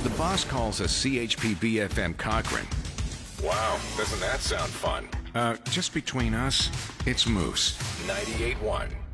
The boss calls us CHP BFM Cochrane. Wow, doesn't that sound fun? Just between us, it's Moose. 98.1